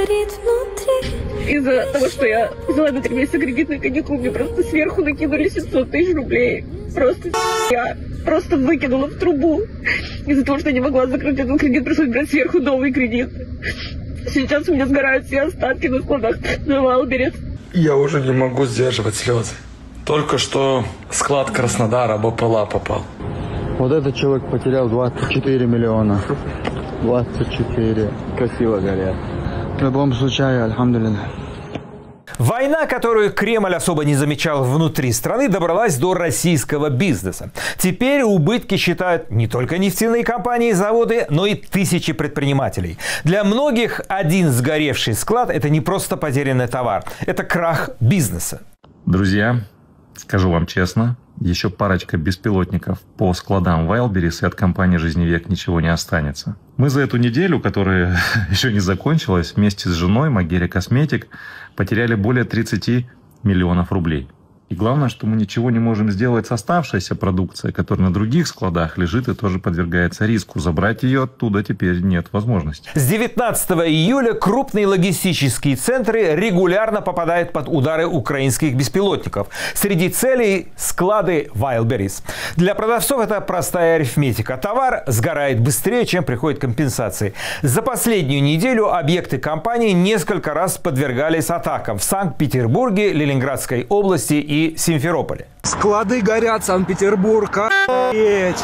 Из-за того, что я взяла на 3 месяца кредитный каникул, мне просто сверху накинули 700 тысяч рублей. Я просто выкинула в трубу. Из-за того, что я не могла закрыть этот кредит, пришлось брать сверху новый кредит. Сейчас у меня сгорают все остатки на складах на Wildberries. Я уже не могу сдерживать слезы. Только что склад Краснодара БПЛА попал. Вот этот человек потерял 24 миллиона. 24. Красиво горят. В любом случае, альхамдулилля. Война, которую Кремль особо не замечал внутри страны, добралась до российского бизнеса. Теперь убытки считают не только нефтяные компании и заводы, но и тысячи предпринимателей. Для многих один сгоревший склад – это не просто потерянный товар, это крах бизнеса. Друзья, скажу вам честно, еще парочка беспилотников по складам Wildberries, и от компании «Жизневек» ничего не останется. Мы за эту неделю, которая еще не закончилась, вместе с женой Магере Косметик потеряли более 30 миллионов рублей. И главное, что мы ничего не можем сделать с оставшейся продукцией, которая на других складах лежит и тоже подвергается риску. Забрать ее оттуда теперь нет возможности. С 19 июля крупные логистические центры регулярно попадают под удары украинских беспилотников. Среди целей – склады Wildberries. Для продавцов это простая арифметика. Товар сгорает быстрее, чем приходит компенсации. За последнюю неделю объекты компании несколько раз подвергались атакам в Санкт-Петербурге, Ленинградской области и Симферополе. Склады горят, Санкт-Петербург. Охуеть.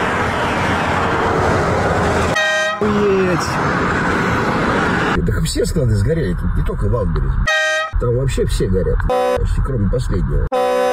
Да все склады сгорели, не только Wildberries. Там вообще все горят, почти кроме последнего.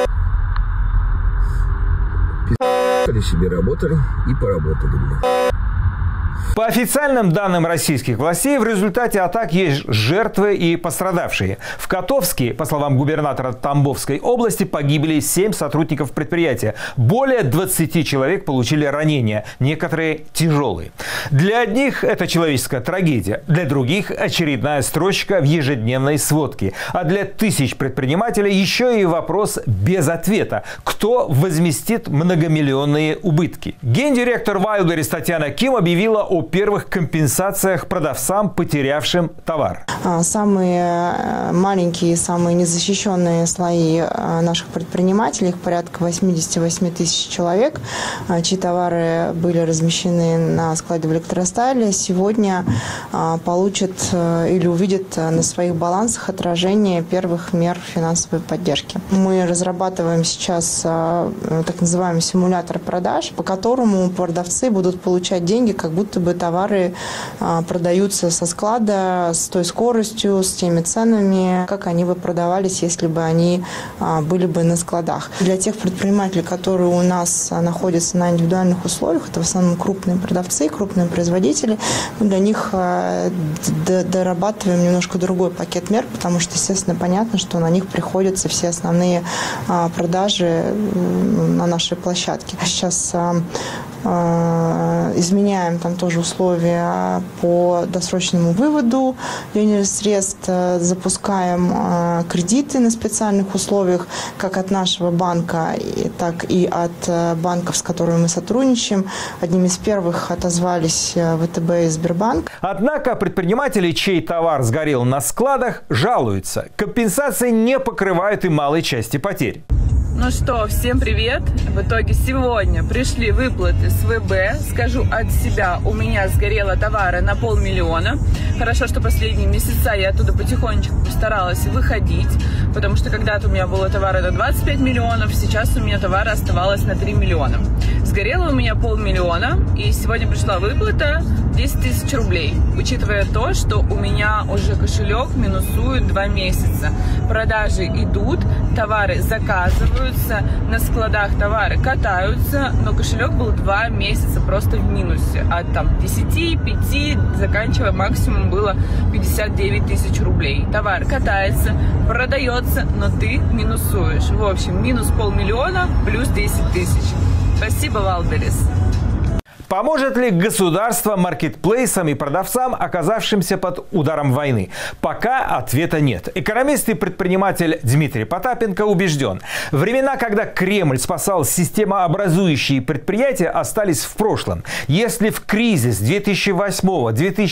Пи***ли себе работали и поработали. По официальным данным российских властей, в результате атак есть жертвы и пострадавшие. В Котовске, по словам губернатора Тамбовской области, погибли 7 сотрудников предприятия. Более 20 человек получили ранения, некоторые тяжелые. Для одних это человеческая трагедия, для других очередная строчка в ежедневной сводке. А для тысяч предпринимателей еще и вопрос без ответа. Кто возместит многомиллионные убытки? Гендиректор Wildberries Татьяна Ким объявила о первых компенсациях продавцам, потерявшим товар. Самые маленькие, самые незащищенные слои наших предпринимателей, их порядка 88 тысяч человек, чьи товары были размещены на складе в Электростале, сегодня получат или увидят на своих балансах отражение первых мер финансовой поддержки. Мы разрабатываем сейчас так называемый симулятор продаж, по которому продавцы будут получать деньги, как будто бы товары продаются со склада с той скоростью, с теми ценами, как они бы продавались, если бы они были бы на складах. Для тех предпринимателей, которые у нас находятся на индивидуальных условиях, это в основном крупные продавцы, крупные производители, мы для них дорабатываем немножко другой пакет мер, потому что, естественно, понятно, что на них приходятся все основные продажи на нашей площадке. Сейчас изменяем там тоже условия по досрочному выводу денежных средств, запускаем кредиты на специальных условиях, как от нашего банка, так и от банков, с которыми мы сотрудничаем. Одними из первых отозвались ВТБ и Сбербанк. Однако предприниматели, чей товар сгорел на складах, жалуются. Компенсации не покрывают и малой части потерь. Ну что, всем привет! В итоге сегодня пришли выплаты с ВБ. Скажу от себя, у меня сгорело товара на 500 000. Хорошо, что последние месяца я оттуда потихонечку постаралась выходить, потому что когда-то у меня было товара на 25 миллионов, сейчас у меня товара оставалось на 3 миллиона. Сгорело у меня 500 000, и сегодня пришла выплата 10 тысяч рублей, учитывая то, что у меня уже кошелек минусует 2 месяца. Продажи идут, товары заказываются, на складах товары катаются, но кошелек был 2 месяца просто в минусе. От 10, 5, заканчивая максимум было 59 тысяч рублей. Товар катается, продается, но ты минусуешь. В общем, минус 500 000 плюс 10 тысяч. Спасибо, Wildberries. Поможет ли государство маркетплейсам и продавцам, оказавшимся под ударом войны? Пока ответа нет. Экономист и предприниматель Дмитрий Потапенко убежден, времена, когда Кремль спасал системообразующие предприятия, остались в прошлом. Если в кризис 2008-2009